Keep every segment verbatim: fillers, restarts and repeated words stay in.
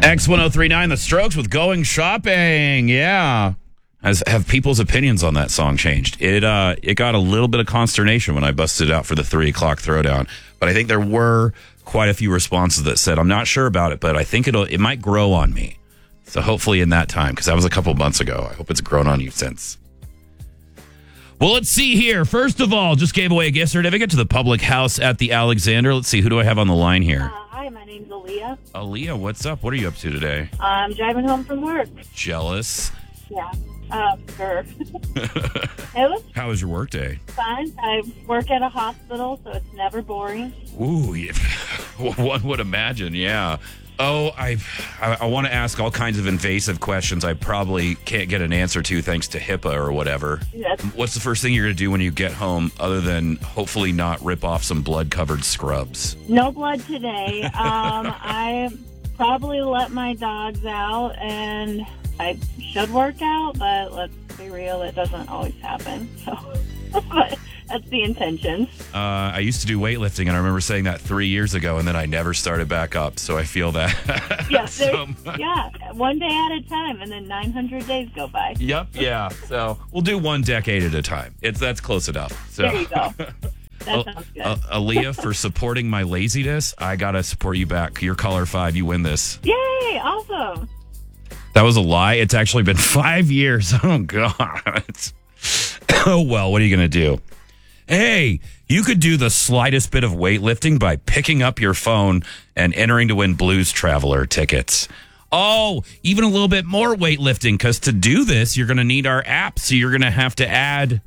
X ten thirty-nine, The Strokes with Going Shopping. Yeah. Has have people's opinions on that song changed? It uh it got a little bit of consternation when I busted it out for the three o'clock throwdown. But I think there were quite a few responses that said, I'm not sure about it, but I think it'll it might grow on me. So hopefully in that time, because that was a couple months ago. I hope it's grown on you since. Well, let's see here. First of all, just gave away a gift certificate to the Public House at the Alexander. Let's see, who do I have on the line here? Uh, hi, my name's Aaliyah. Aaliyah, what's up? What are you up to today? I'm driving home from work. Jealous. Yeah, um, sure. It was How was your work day? fun. I work at a hospital, so it's never boring. Ooh, yeah. One would imagine, yeah. Oh, I I, I want to ask all kinds of invasive questions I probably can't get an answer to thanks to HIPAA or whatever. Yes. What's the first thing you're going to do when you get home other than hopefully not rip off some blood-covered scrubs? No blood today. Um, I probably let my dogs out, and I should work out, but let's be real, it doesn't always happen. So but that's the intention. Uh, I used to do weightlifting, and I remember saying that three years ago, and then I never started back up, so I feel that. Yeah, so, yeah, one day at a time, and then nine hundred days go by. Yep, yeah. So we'll do one decade at a time. It's That's close enough. So. There you go. That sounds good. Uh, Aaliyah, for supporting my laziness, I got to support you back. You're caller five. You win this. Yay, awesome. That was a lie. It's actually been five years. Oh, God. Oh, well, what are you going to do? Hey, you could do the slightest bit of weightlifting by picking up your phone and entering to win Blues Traveler tickets. Oh, even a little bit more weightlifting, because to do this, you're going to need our app, so you're going to have to add...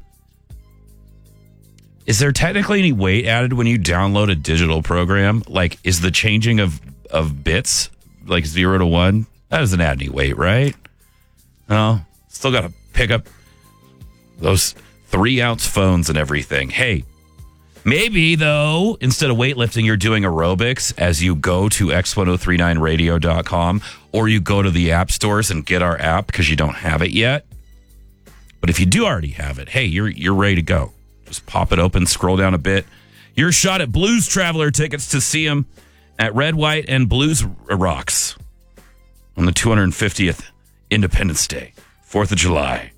Is there technically any weight added when you download a digital program? Like, is the changing of, of bits, like zero to one? That doesn't add any weight, right? No, still got to pick up those three-ounce phones and everything. Hey, maybe, though, instead of weightlifting, you're doing aerobics as you go to X ten thirty-nine radio dot com, or you go to the app stores and get our app because you don't have it yet. But if you do already have it, hey, you're you're ready to go. Just pop it open, scroll down a bit. Your shot at Blues Traveler tickets to see them at Red, White, and Blues Rocks on the two hundred fiftieth Independence Day, fourth of July,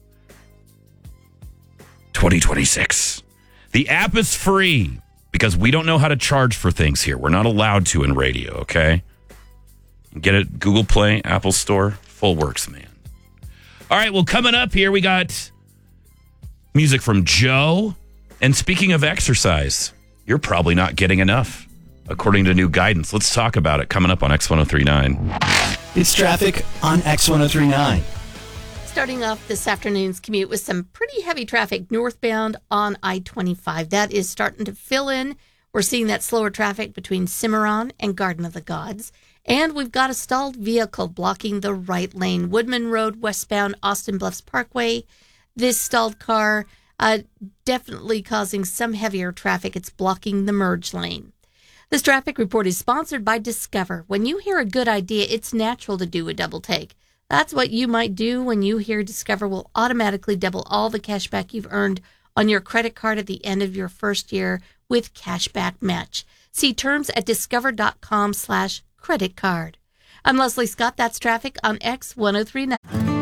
twenty twenty-six. The app is free because we don't know how to charge for things here. We're not allowed to in radio, okay? Get it, Google Play, Apple Store, full works, man. All right, well, coming up here, we got music from Joe. And speaking of exercise, you're probably not getting enough, according to new guidance. Let's talk about it coming up on X ten thirty-nine. It's traffic on X ten thirty-nine. Starting off this afternoon's commute with some pretty heavy traffic northbound on I twenty-five. That is starting to fill in. We're seeing that slower traffic between Cimarron and Garden of the Gods. And we've got a stalled vehicle blocking the right lane. Woodman Road, westbound Austin Bluffs Parkway. This stalled car uh, definitely causing some heavier traffic. It's blocking the merge lane. This traffic report is sponsored by Discover. When you hear a good idea, it's natural to do a double take. That's what you might do when you hear Discover will automatically double all the cash back you've earned on your credit card at the end of your first year with Cashback Match. See terms at discover.com slash credit card. I'm Leslie Scott. That's traffic on X ten thirty-nine.